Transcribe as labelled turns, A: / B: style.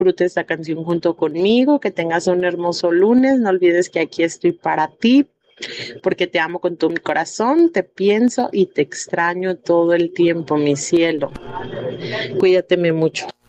A: disfrutes esta canción junto conmigo, que tengas un hermoso lunes. No olvides que aquí estoy para ti, porque te amo con todo mi corazón, te pienso y te extraño todo el tiempo, mi cielo. Cuídateme mucho.